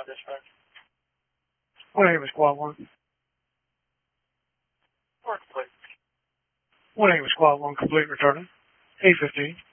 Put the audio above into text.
dispatch. 1-8 with Squad 1. Or complete. 1-8 with Squad 1, complete, returning. 8:15.